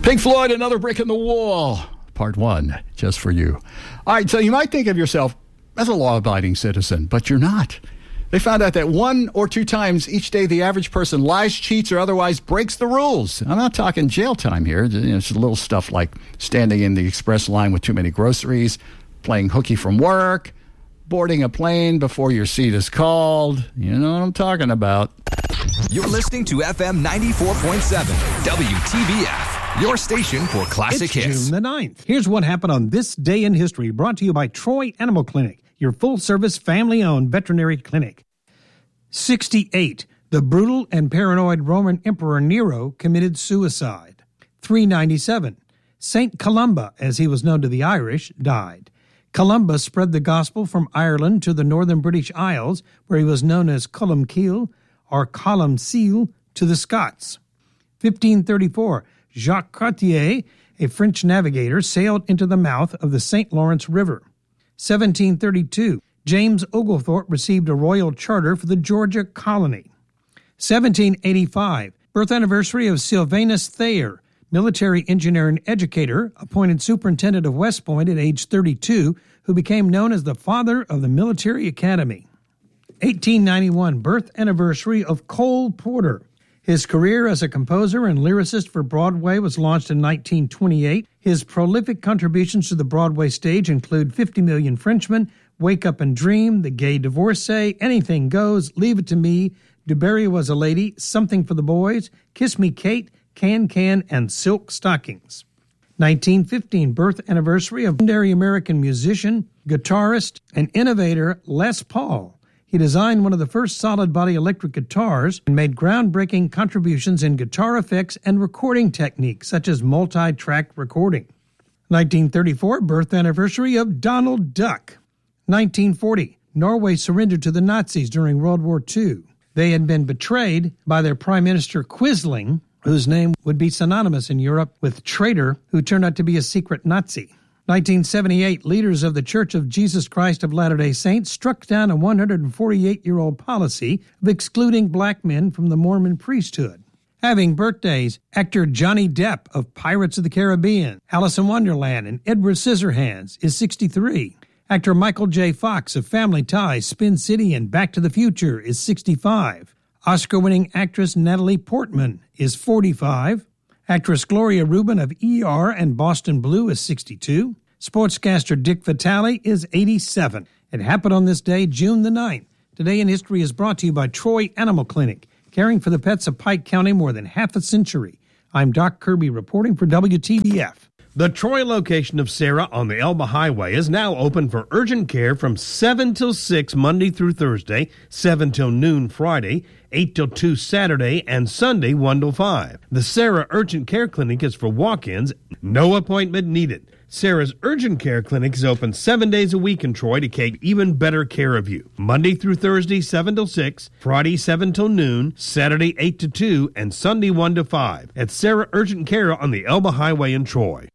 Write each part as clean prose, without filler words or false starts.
Pink Floyd, Another Brick in the Wall, part one, just for you. All right, so you might think of yourself as a law-abiding citizen, but you're not. They found out that 1 or 2 times each day the average person lies, cheats, or otherwise breaks the rules. I'm not talking jail time here. It's little stuff like standing in the express line with too many groceries, playing hooky from work, boarding a plane before your seat is called. You know what I'm talking about. You're listening to FM 94.7 WTBF, your station for classic hits. It's June the 9th. Here's what happened on this day in history, brought to you by Troy Animal Clinic, your full-service, family-owned veterinary clinic. 68. The brutal and paranoid Roman Emperor Nero committed suicide. 397. Saint Columba, as he was known to the Irish, died. Columba spread the gospel from Ireland to the northern British Isles, where he was known as Columcille or Columcille to the Scots. 1534. Jacques Cartier, a French navigator, sailed into the mouth of the St. Lawrence River. 1732. James Oglethorpe received a royal charter for the Georgia colony. 1785. Birth anniversary of Sylvanus Thayer, military engineer and educator, appointed superintendent of West Point at age 32, who became known as the father of the military academy. 1891. Birth anniversary of Cole Porter. His career as a composer and lyricist for Broadway was launched in 1928. His prolific contributions to the Broadway stage include 50 Million Frenchmen, Wake Up and Dream, The Gay Divorcee, Anything Goes, Leave It to Me, DeBerry Was a Lady, Something for the Boys, Kiss Me Kate, Can, and Silk Stockings. 1915, birth anniversary of legendary American musician, guitarist, and innovator Les Paul. He designed one of the first solid-body electric guitars and made groundbreaking contributions in guitar effects and recording techniques, such as multi-track recording. 1934, birth anniversary of Donald Duck. 1940, Norway surrendered to the Nazis during World War II. They had been betrayed by their Prime Minister Quisling, whose name would be synonymous in Europe with traitor, who turned out to be a secret Nazi. 1978, leaders of the Church of Jesus Christ of Latter-day Saints struck down a 148-year-old policy of excluding black men from the Mormon priesthood. Having birthdays, actor Johnny Depp of Pirates of the Caribbean, Alice in Wonderland, and Edward Scissorhands is 63. Actor Michael J. Fox of Family Ties, Spin City, and Back to the Future is 65. Oscar-winning actress Natalie Portman is 45. Actress Gloria Rubin of ER and Boston Blue is 62. Sportscaster Dick Vitale is 87. It happened on this day, June the 9th. Today in History is brought to you by Troy Animal Clinic, caring for the pets of Pike County more than half a century. I'm Doc Kirby reporting for WTBF. The Troy location of Sarah on the Elba Highway is now open for urgent care from 7 till 6 Monday through Thursday, 7 till noon Friday, 8 till 2 Saturday, and Sunday 1 till 5. The Sarah Urgent Care Clinic is for walk-ins, no appointment needed. Sarah's Urgent Care Clinic is open 7 days a week in Troy to take even better care of you. Monday through Thursday, 7 till 6, Friday, 7 till noon, Saturday, 8 to 2, and Sunday, 1 to 5 at Sarah Urgent Care on the Elba Highway in Troy.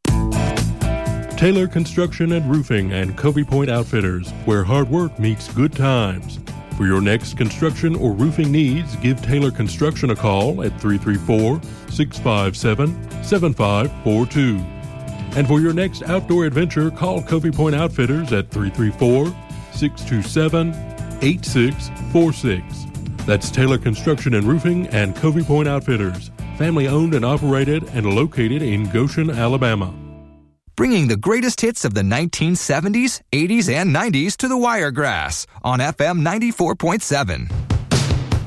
Taylor Construction and Roofing and Covey Point Outfitters, where hard work meets good times. For your next construction or roofing needs, give Taylor Construction a call at 334-657-7542. And for your next outdoor adventure, call Covey Point Outfitters at 334-627-8646. That's Taylor Construction and Roofing and Covey Point Outfitters, family owned and operated and located in Goshen, Alabama. Bringing the greatest hits of the 1970s, 80s, and 90s to the Wiregrass on FM 94.7.